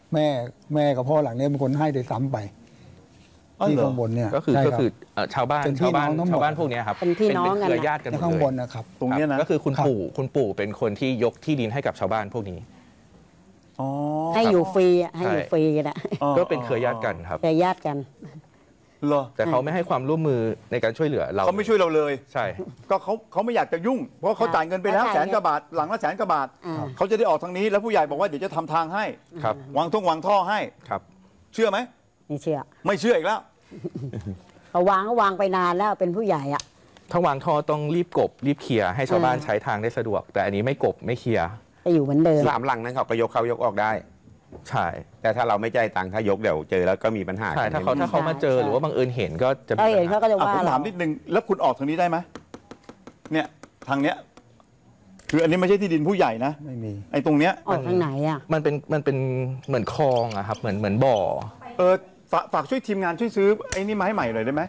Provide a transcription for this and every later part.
แม่กับพ่อหลังเนี้เป็นคนให้โดยซ้ำไปที่ข้างบนเนี่ยก็คือชาวบ้านเป็นพี่น้องทั้งหมดชาวบ้านพวกนี้ครับเป็นพี่น้องกันเครือญาติกันหมในดข้างบนเลยนะครับตรงเนี้ยนะก็คือคุณปู่เป็นคนที่ยกที่ดินให้กับชาวบ้านพวกนี้อ๋อให้อยู่ฟรีอะให้อยู่ฟรีกันอะก็เป็นเครือญาติกันครับเป็นญาติกันเหรอแต่เขาไม่ให้ความร่วมมือในการช่วยเหลือเราเขาไม่ช่วยเราเลยใช่ก็เขาไม่อยากจะยุ่ง เพราะเขาจ่ายเงินไปแล้วเขาแสจ่ายนกว่าบาทหลังละแสนกว่าบาทอ่าเขาจะได้ออกทางนี้แล้วผู้ใหญ่บอกว่าเดี๋ยวจะทำทางให้ครับวางท่อให้ครับเชื่อไหมไม่เชื่อไม่เชื่ออีกแล้วเขาวางก็วางไปนานแล้วเป็นผู้ใหญ่อะถ้าวางท่อต้องรีบกบรีบเคลียร์ให้ชาวบ้านใช้ทางได้สะดวก แต่อันนี้ไม่กบไม่เคลียร์จะอยู่เหมือนเดิม 3 หลังนั้นเขาก็ยกเข้ายกออกได้ใช่แต่ถ้าเราไม่จ่ายตังค์ถ้ายกเดี๋ยวเจอแล้วก็มีปัญหาใช่กันถ้าเขามาเจอหรือว่าบังเอิญเห็นก็จะมีถ้าเห็นปัเขาญหาก็จะอ่ะว่าผมเราถามนิดนึงแล้วคุณออกทางนี้ได้ไหมเนี่ยทางเนี้ยคืออันนี้ไม่ใช่ที่ดินผู้ใหญ่นะไม่มีไอ้ตรงเนี้ยออกทางไหนอะมันเป็นเหมือนคลองอะครับเหมือนบ่อฝากช่วยทีมงานช่วยซื้อไอ้นี่มาให้ใหม่หน่อยได้ไหม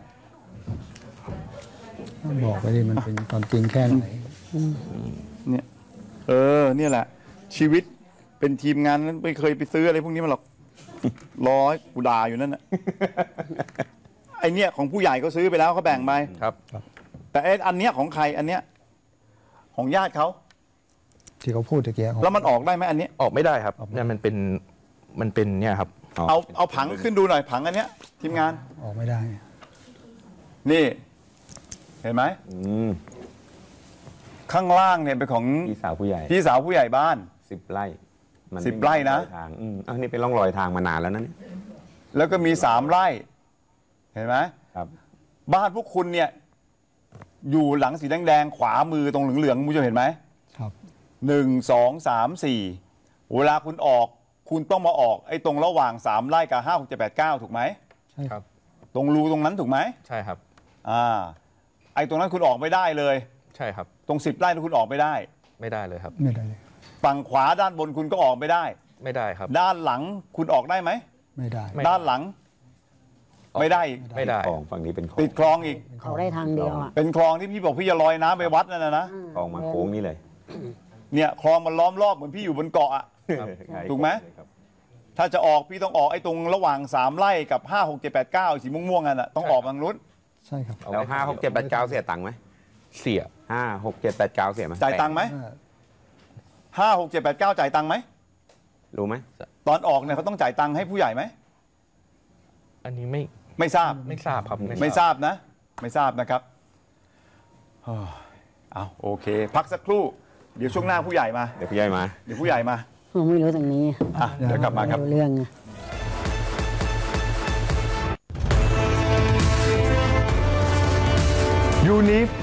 บอกไปดิมันเป็นความจริงแค่ไหนเนี่ยเนี่ยแหละ ชีวิตเป็นทีมงานนั้นไม่เคยไปซื้ออะไรพวกนี้มาหรอก ร้อยกูด่าอยู่นั่นน่ะ ไอเนี่ยของผู้ใหญ่เขาซื้อไปแล้วเขาแบ่งไปครับแต่ไอ้อันเนี้ยของใครอันเนี้ยของญาติเขาที่เขาพูดตะเกียบแล้วมันออกได้ไหมอันเนี้ยออกไม่ได้ครับเนี่ยมันเป็นเนี่ยครับเอาผังขึ้นดูหน่อยผังอันเนี้ยทีมงานออกไม่ได้นี่ เห็นไหมอืมข้างล่างเนี่ยเป็นของพี่สาวผู้ใหญ่พี่สาวผู้ใหญ่บ้าน 10 ไร่มัน 10 ไร่นะทางอันนี้เป็นร่องรอยทางมานานแล้วนะเนี่ยแล้วก็มี3 ไร่ เห็นไหมครับบ้านพวกคุณเนี่ยอยู่หลังสีแดงๆขวามือตรงเหลืองๆคุณจะเห็นไหมครับ 1 2 3 4เวลาคุณออกคุณต้องมาออกไอ้ตรงระหว่าง3 ไร่กับ5 6 7 8 9ถูกไหมใช่ครับตรงรูตรงนั้นถูกไหมใช่ครับไอ้ตรงนั้นคุณออกไม่ได้เลยใช่ครับตรง10 ไร่ที่คุณออกไม่ได้ไม่ได้เลยครับไม่ได้เลยฝั่งขวาด้านบนคุณก็ออกไม่ได้ไม่ได้ครับด้านหลังคุณออกได้ไหมไม่ได้ไม่ด้านหลัง ไม่ได้อีกไม่ได้คลองฝั่งนี้เป็นคลองติดคลองอีกเขาได้ทางเดียวอะเป็นคลองที่พี่บอกพี่จะลอยน้ำไปวัดนั่นนะคลองมาโค้งนี่เลยเนี่ยคลองมันล้อมรอบเหมือนพี่อยู่บนเกาะอะใช่ถูกไหมครับถ้าจะออกพี่ต้องออกไอ้ตรงระหว่าง3 ไร่กับ5 6 7 8 9สีม่วงๆกันอะต้องออกทางนู้นใช่ครับแล้ว5 6 7 8 9เสียตังค์ไหมเสีย 5 6 7 8 9เสียไหมจ่ายตังค์ไหม5 6 7 8 9จ่ายตังค์ไหมรู้ไหมตอนออกเนี่ยเขาต้องจ่ายตังค์ให้ผู้ใหญ่ไหมอันนี้ไม่ทราบไม่ทราบครับไม่ทราบนะ ไม่ทราบนะครับเอาโอเค พักสักครู่ เดี๋ยวช่วงหน้าผู้ใหญ่มาเดี๋ยวพี่ใหญ่มาเดี๋ยวผู้ใหญ่มาผมไม่รู้ตรงนี้เดี๋ยวกลับมาครับไรู้เรื่องอะยูนิฟ